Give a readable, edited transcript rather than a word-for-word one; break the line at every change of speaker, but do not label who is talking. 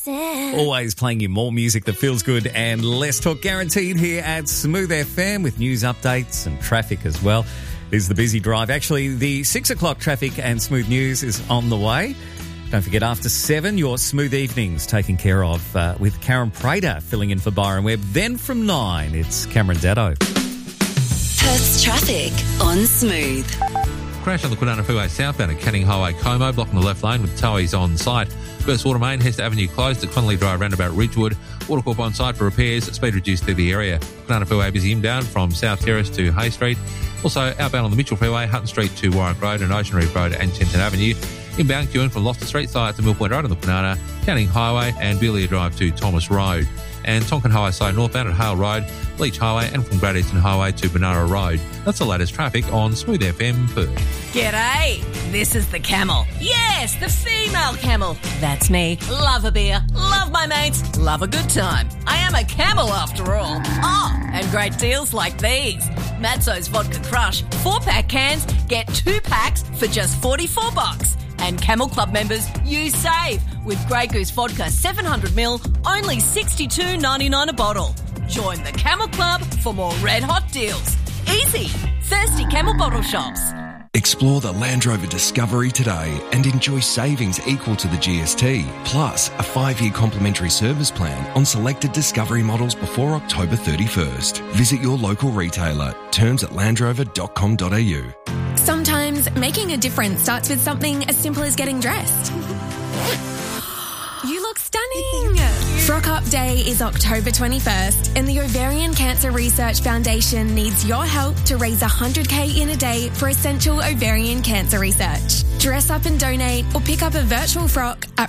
Always playing you more music that feels good and less talk guaranteed here at Smooth FM with news updates and traffic as well. This is the Busy Drive. Actually, the 6 o'clock traffic and smooth news is on the way. Don't forget, after 7, your Smooth Evenings taken care of with Karen Prater filling in for Byron Webb. Then from 9, it's Cameron Datto.
Perth's traffic on Smooth.
Crash on the Kwinana Freeway southbound at Canning Highway Como, blocking the left lane with towies on site. Burst Water Main, Hester Avenue closed at Connolly Drive roundabout Ridgewood. Watercorp on site for repairs, speed reduced through the area. Kwinana Freeway busy inbound from South Terrace to Hay Street. Also outbound on the Mitchell Freeway, Hutton Street to Warwick Road and Ocean Reef Road and Tenton Avenue. Inbound queuing from Loftus Street side to Mill Point Road on the Kwinana, Canning Highway and Belia Drive to Thomas Road. And Tonkin Highway side northbound at Hale Road, Leach Highway and from Great Eastern Highway to Benara Road. That's the latest traffic on Smooth FM Perth.
G'day, this is the camel. Yes, the female camel. That's me. Love a beer, love my mates, love a good time. I am a camel after all. Oh, and great deals like these. Matzo's Vodka Crush, 4-pack cans, get 2 packs for just $44. And Camel Club members, you save with Grey Goose Vodka 700ml, only $62.99 a bottle. Join the Camel Club for more red hot deals. Easy. Thirsty Camel bottle shops.
Explore the Land Rover Discovery today and enjoy savings equal to the GST, plus a 5-year complimentary service plan on selected Discovery models before October 31st. Visit your local retailer. Terms at landrover.com.au.
Sometimes making a difference starts with something as simple as getting dressed. You look stunning. Frock Up Day is October 21st and the Ovarian Cancer Research Foundation needs your help to raise $100,000 in a day for essential ovarian cancer research. Dress up and donate or pick up a virtual frock at